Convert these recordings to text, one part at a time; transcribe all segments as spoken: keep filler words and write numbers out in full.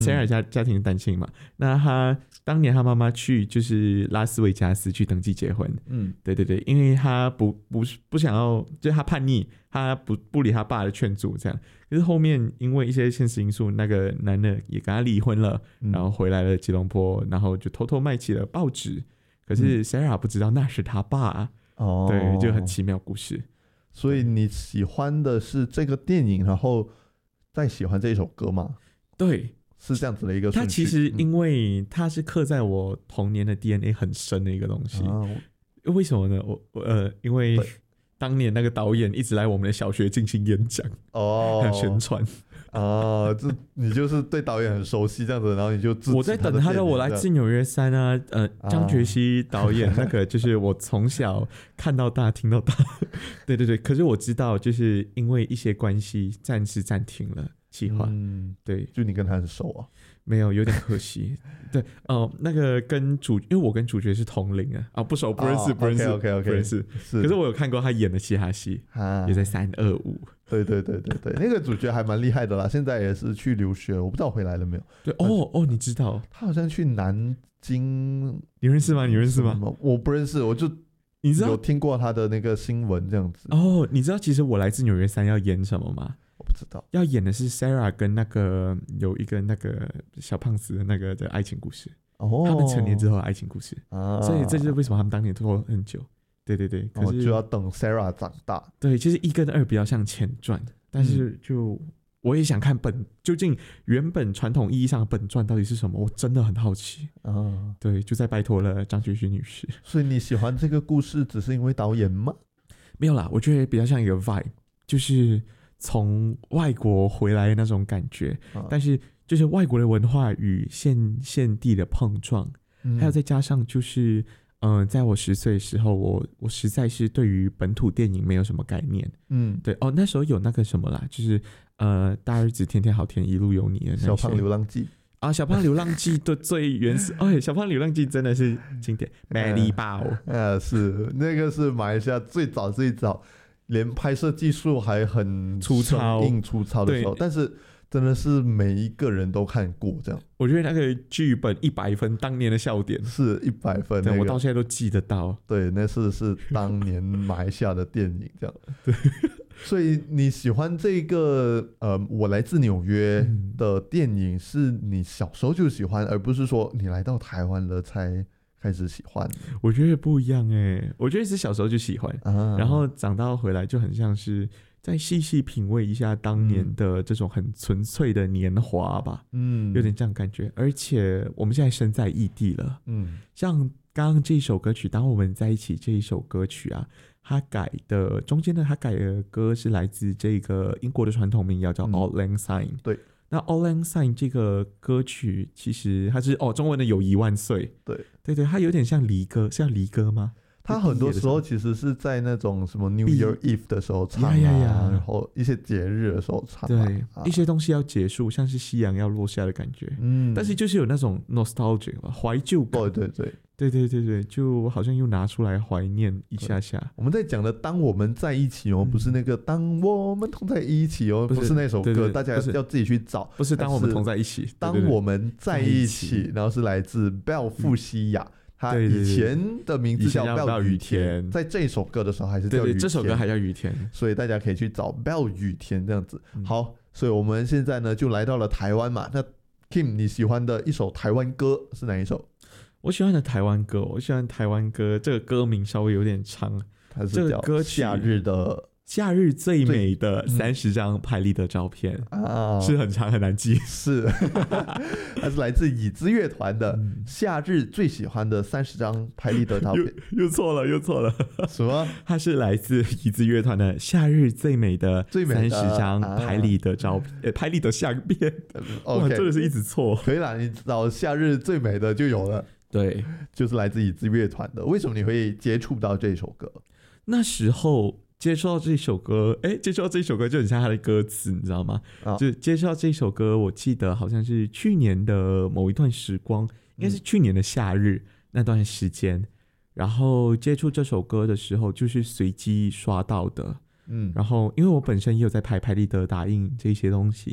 Sarah 家家庭单亲嘛，那他当年他妈妈去就是拉斯维加斯去登记结婚，嗯，对对对，因为他不不不想要，就是他叛逆，他不不理他爸的劝阻这样。可是后面因为一些现实因素，那个男的也跟他离婚了，嗯、然后回来了吉隆坡，然后就偷偷卖起了报纸。可是 Sarah 不知道那是他爸，哦，对，就很奇妙故事。 所以你喜欢的是这个电影，然后再喜欢这一首歌吗？ 对。 是这样子的一个顺序。 它其实因为它是刻在我童年的 D N A 很深的一个东西。啊、为什么呢？我呃，因为当年那个导演一直来我们的小学进行演讲哦，还有宣传啊，这你就是对导演很熟悉这样子，然后你就我在等他的《我来自纽约三》啊，呃，张觉熙导演、啊、那个就是我从小看到大听到大，对对对。可是我知道，就是因为一些关系暂时暂停了。计划，嗯，对， 就你跟他很熟啊？ 没有，有点可惜。对，哦、呃，那个跟主，因为我跟主角是同龄啊，啊，不熟，不认识，哦、不认识 ，OK OK OK， 不认识。可是我有看过他演的其他戏，啊、也在三二五。 对对对对对，那个主角还蛮厉害的啦，现在也是去留学，我不知道回来了没有。 对，哦哦，你知道？ 他好像去南京， 你认识吗？你认识吗？ 我不认识，我就你知道有听过他的那个新闻这样子。 哦，你知道其实我来自纽约三要演什么吗？ 我不知道， 要演的是 Sarah 跟那个有一个那个小胖子的那个的爱情故事，哦，他们成年之后的爱情故事啊，所以这就是为什么他们当年拖了很久。对对对， 可是、哦、就要等 Sarah 长大。 对，其实一跟二比较像前传，但是就、嗯、我也想看本究竟原本传统意义上的本传到底是什么，我真的很好奇啊。对，就在拜托了张觉勋女士。 所以你喜欢这个故事，只是因为导演吗？ 没有啦，我觉得比较像一个 vibe， 就是从外国回来的那种感觉，啊、但是就是外国的文化与现现地的碰撞，嗯、还有再加上就是，嗯、呃，在我十岁的时候，我我实在是对于本土电影没有什么概念，嗯，对哦，那时候有那个什么啦，就是呃，大日子天天好甜，一路有你的那些小胖流浪记啊，小胖流浪记的最原始，哎，小胖流浪记真的是经典，美丽爆， 呃，是那个是马来西亚最早最早。连拍摄技术还很粗糙、 硬粗糙的时候，但是真的是每一个人都看过这样。 我觉得那个剧本一百分，当年的笑点是一百分、那個， 我到现在都记得到。 对，那是是当年马来西亚的电影这样。对，所以你喜欢这个呃，我来自纽约的电影，是你小时候就喜欢，而不是说你来到台湾了才开始喜欢。 我觉得不一样哎，我觉得是小时候就喜欢，啊、然后长大回来就很像是再细细品味一下当年的这种很纯粹的年华吧，嗯，有点这样感觉。而且我们现在身在异地了，嗯，像刚刚这一首歌曲《当我们在一起》这一首歌曲啊，他改的中间的他改的歌是来自这个英国的传统民谣叫《Auld Lang Syne》， 对。 那《Auld Lang Syne》这个歌曲，其实它是哦，中文的友谊万岁。 对对对，它有点像离歌，是叫离歌吗？ 它很多时候其实是在那种什么 New Year Eve 的时候唱啊，呀呀呀然后一些节日的时候唱、啊， 对、啊，一些东西要结束，像是夕阳要落下的感觉。嗯，但是就是有那种 nostalgia 怀旧感。 对对对。 对对对对，就好像又拿出来怀念一下下。 我们在讲的当我们在一起哦，不是那个当我们同在一起哦，不 是, 不是那首歌，对对对，大家要自己去找。 不是当我们同在一起， 当我们在一起，然后是来自 Belle 傅西雅，他以前的名字叫 Belle 雨田，在这首歌的时候还是叫雨田， 对对，这首歌还叫雨田， 所以大家可以去找 Belle 雨田这样子。好，所以我们现在呢就来到了台湾嘛。那 Kim 你喜欢的一首台湾歌是哪一首？ 我喜欢的台湾歌，我喜欢台湾歌，这个歌名稍微有点长， 它是叫《夏日的夏日最美的三十张拍立得照片》啊、嗯，是很长很难记， 是，它是来自椅子乐团的《夏日最喜欢的三十张拍立得照片》 又，又错了，又错了， 什么？ 它是来自椅子乐团的《夏日最美的三十张拍立得照片》，呃、啊，拍立得相片，哇，真的是一直错。 可以啦，你找夏日最美的就有了。 对， 就是来自椅子乐团的。为什么你会接触到这首歌？ 那时候接触到这首歌，哎，接触到这首歌就很像它的歌词，你知道吗？哦、就接触到这首歌，我记得好像是去年的某一段时光，应该是去年的夏日、嗯、那段时间。然后接触这首歌的时候，就是随机刷到的。嗯，然后因为我本身也有在拍拍立得、打印这些东西。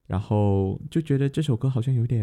然后就觉得这首歌好像有点